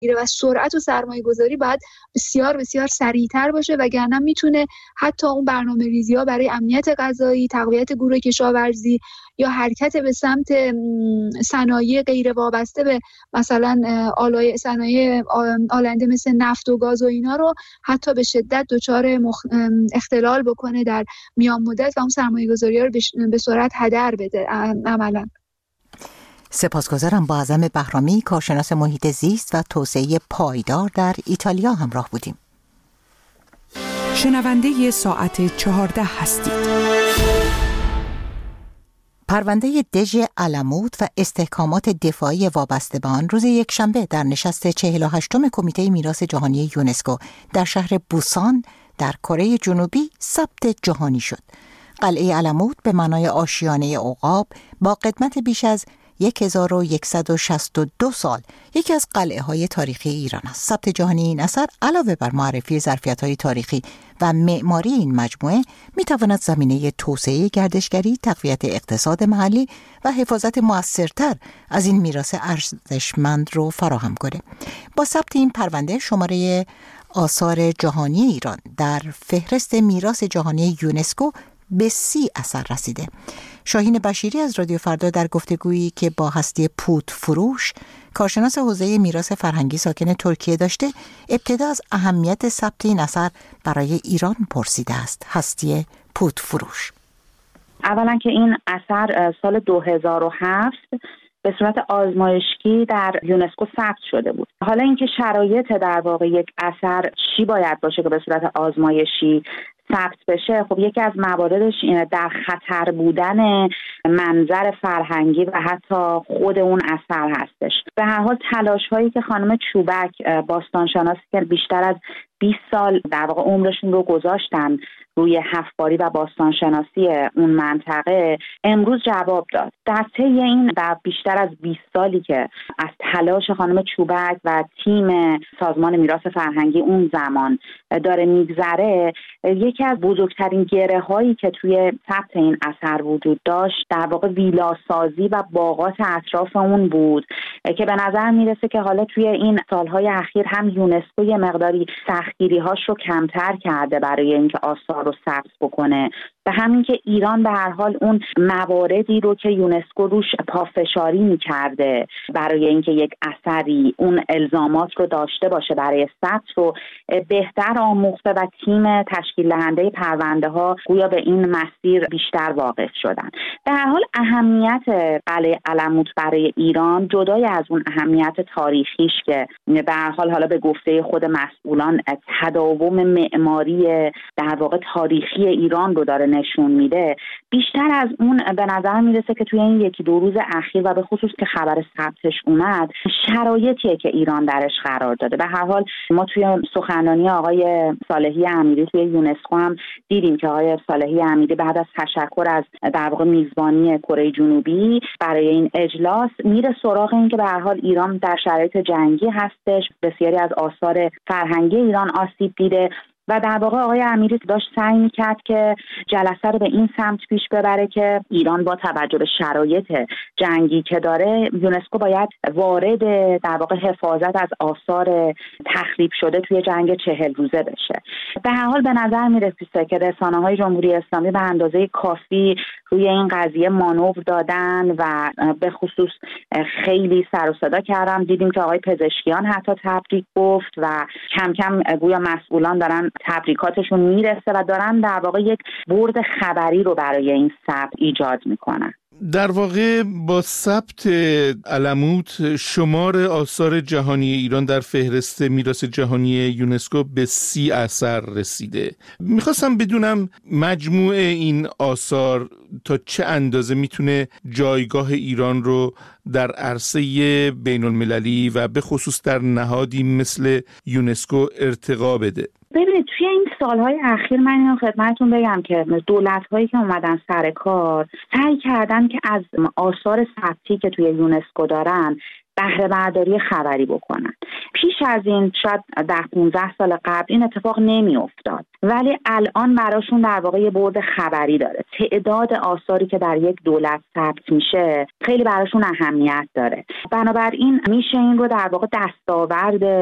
و سرعت و سرمایه گذاری باید بسیار بسیار سریعتر باشه، وگرنه میتونه حتی اون برنامه ریزی ها برای امنیت غذایی، تقویت گروه کشاورزی یا حرکت به سمت صنایع غیر وابسته به مثلا صنایع آلنده مثل نفت و گاز و اینا رو حتی به شدت دچار اختلال بکنه در میان مدت و اون سرمایه گذاری ها رو به سرعت هدر بده عملا. سپاسگزارم. با اعظم بهرامی، کارشناس محیط زیست و توسعه پایدار در ایتالیا همراه بودیم. شنونده ساعت 14 هستید. پرونده دژ علموت و استحکامات دفاعی وابسته به آن روز یکشنبه در نشست 48م کمیته میراث جهانی یونسکو در شهر بوسان در کره جنوبی ثبت جهانی شد. قلعه علموت به معنای آشیانه عقاب با قدمت بیش از 1162 سال یکی از قلعه‌های تاریخی ایران است. ثبت جهانی این اثر علاوه بر معرفی ظرفیت‌های تاریخی و معماری این مجموعه می‌تواند زمینه توسعه گردشگری، تقویت اقتصاد محلی و حفاظت مؤثرتر از این میراث ارزشمند رو فراهم کنه. با ثبت این پرونده شماره آثار جهانی ایران در فهرست میراث جهانی یونسکو به 30 اثر رسیده. شاهین بشیری از رادیو فردا در گفتگویی که با هستی پودفروش، کارشناس حوزه میراث فرهنگی ساکن ترکیه داشته، ابتدا از اهمیت ثبت این اثر برای ایران پرسیده است. هستی پودفروش: اولا که این اثر سال 2007 به صورت آزمایشی در یونسکو ثبت شده بود. حالا اینکه شرایط در واقع یک اثر چی باید باشه که به صورت آزمایشی ثبت بشه، خب یکی از مواردش اینه در خطر بودن منظر فرهنگی و حتی خود اون اثر هستش. به هر حال تلاش هایی که خانم چوبک، باستانشناسی که بیشتر از 20 سال در واقع عمرشون رو گذاشتن روی حفاری و باستانشناسی اون منطقه، امروز جواب داد. در طی این در بیشتر از 20 سالی که از تلاش خانم چوبک و تیم سازمان میراث فرهنگی اون زمان داره میگذره، یکی از بزرگترین گره هایی که توی ثبت این اثر وجود داشت در واقع ویلاسازی و باغات اطراف اون بود که به نظر میرسه که حالا توی این سالهای اخیر هم یونسکو یه مقداری سختگیری هاش رو کمتر کرده برای اینکه آثار رو ثبت بکنه. به همین که ایران به هر حال اون مواردی رو که یونسکو روش پافشاری می‌کرده برای اینکه یک اثری اون الزامات رو داشته باشه برای ثبت رو بهتر آموخته و تیم تشکیل دهنده پرونده ها گویا به این مسیر بیشتر واقف شدن. به هر حال اهمیت قلعه علموت برای ایران، جدای از اون اهمیت تاریخیش که به هر حال حالا به گفته خود مسئولان تداوم معماری در واقع تاریخی ایران رو داره نشون میده، بیشتر از اون به نظر میرسه که توی این یکی دو روز اخیر و به خصوص که خبر ثبتش اومد، شرایطیه که ایران درش قرار داده. به هر حال ما توی سخنرانی آقای صالحی امیری توی یونسکو هم دیدیم که آقای صالحی امیری بعد از تشکر از در واقع میزبانی کره جنوبی برای این اجلاس میره سراغ این که به هر حال ایران در شرایط جنگی هستش، بسیاری از آثار فرهنگی ایران آسیب دیده و در واقع آقای امیری داشت سعی می‌کرد که جلسه رو به این سمت پیش ببره که ایران با توجه به شرایط جنگی که داره، یونسکو باید وارد در واقع حفاظت از آثار تخریب شده توی جنگ 40 روزه بشه. به هر حال به نظر میرسه که رسانه‌های جمهوری اسلامی به اندازه کافی روی این قضیه مانور دادن و به خصوص خیلی سر و صدا کردن. دیدیم که آقای پزشکیان حتی تبریک گفت و کم کم گویا مسئولان دارن تبریکاتشون میرسه و دارن در واقع یک برد خبری رو برای این ثبت ایجاد میکنن. در واقع با ثبت علموت شمار آثار جهانی ایران در فهرست میراث جهانی یونسکو به 30 اثر رسیده. میخواستم بدونم مجموع این آثار تا چه اندازه میتونه جایگاه ایران رو در عرصه بین المللی و به خصوص در نهادی مثل یونسکو ارتقا بده. ببینید توی این سالهای اخیر من اینو خدمتتون بگم که دولت‌هایی که اومدن سر کار سعی کردن که از آثار ثبتی که توی یونسکو دارن بهره برداری خبری بکنن. پیش از این شاید 10-15 سال قبل این اتفاق نمی افتاد. ولی الان براشون در واقع یه بعد خبری داره. تعداد آثاری که در یک دولت ثبت میشه خیلی براشون اهمیت داره. بنابراین میشه این رو در واقع دستاورد